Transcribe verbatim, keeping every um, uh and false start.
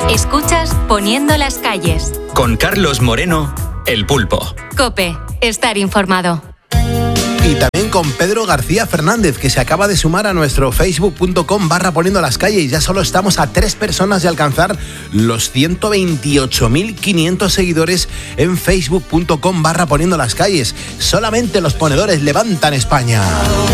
Escuchas Poniendo las calles. Con Carlos Moreno, El Pulpo. COPE, estar informado. Y también con Pedro García Fernández, que se acaba de sumar a nuestro facebook.com barra poniendo las calles. Ya solo estamos a tres personas de alcanzar los ciento veintiocho mil quinientos seguidores en facebook.com barra poniendo las calles. Solamente los ponedores levantan España.